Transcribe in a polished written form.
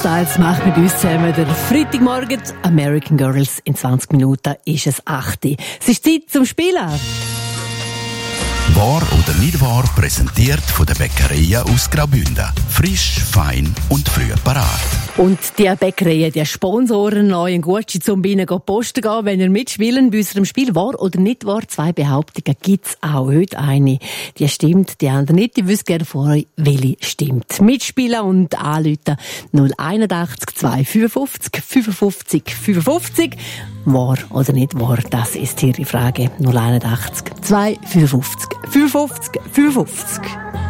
Styles macht mit uns zusammen der Freitagmorgen American Girls. In 20 Minuten ist es 8 Uhr. Es ist Zeit zum Spielen. Wahr oder nicht wahr, präsentiert von der Bäckerei aus Graubünden. Frisch, fein und früh parat. Und die Bäckerei, die Sponsoren neu ein Gutschein zum Bienen posten gehen, wenn ihr mitspielen bei unserem Spiel. Wahr oder nicht wahr? 2 Behauptungen gibt's auch heute. Eine, die stimmt, die andere nicht. Ich wüsste gerne von euch, welche stimmt. Mitspielen und anrufen 081 255 55 55. Wahr oder nicht wahr? Das ist Ihre Frage. 081 255 55 55.